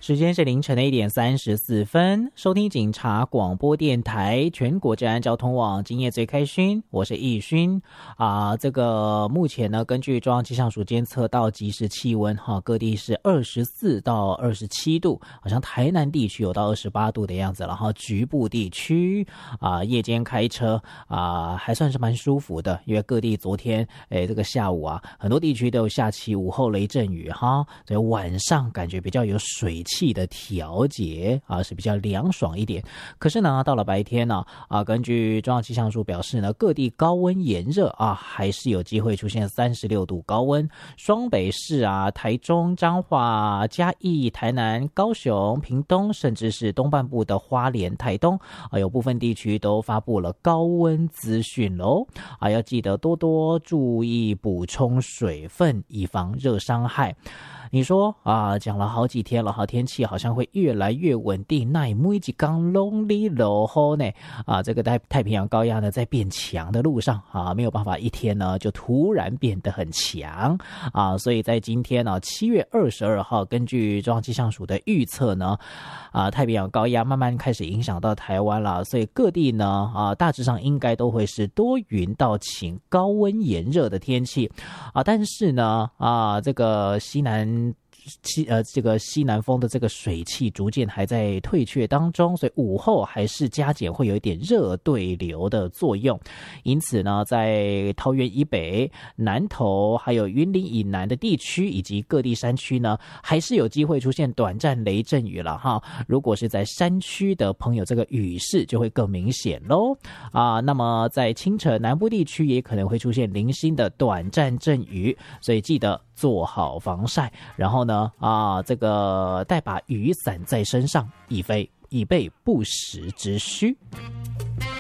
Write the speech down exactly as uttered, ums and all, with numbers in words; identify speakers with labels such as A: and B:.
A: 时间是凌晨的一点三十四分，收听警察广播电台全国治安交通网，今夜最开勋，我是易勋啊。这个目前呢，根据中央气象署监测到即时气温哈，各地是二十四到二十七度，好像台南地区有到二十八度的样子了哈。局部地区啊，夜间开车啊，还算是蛮舒服的，因为各地昨天诶这个下午啊，很多地区都有下起午后雷阵雨哈，所以晚上感觉比较有水汽气的调节啊，是比较凉爽一点。可是呢，到了白天呢啊，根据中央气象署表示呢，各地高温炎热啊，还是有机会出现三十六度高温。双北市啊、台中、彰化、嘉义、台南、高雄、屏东，甚至是东半部的花莲、台东啊，有部分地区都发布了高温资讯喽啊，要记得多多注意补充水分，以防热伤害。你说啊，讲了好几天了，好，天气好像会越来越稳定，那每一天拢在落雨呢啊，这个太太平洋高压呢在变强的路上啊，没有办法一天呢就突然变得很强啊，所以在今天呢七月二十二号，根据中央气象署的预测呢，啊太平洋高压慢慢开始影响到台湾了，所以各地呢啊大致上应该都会是多云到晴、高温炎热的天气啊，但是呢啊这个西南。西呃，这个西南风的这个水汽逐渐还在退却当中，所以午后还是加减会有一点热对流的作用。因此呢，在桃园以北、南投还有云林以南的地区以及各地山区呢，还是有机会出现短暂雷阵雨了哈。如果是在山区的朋友，这个雨势就会更明显喽啊。那么在清晨南部地区也可能会出现零星的短暂阵雨，所以记得做好防晒，然后呢啊，这个带把雨伞在身上，以备以备不时之需。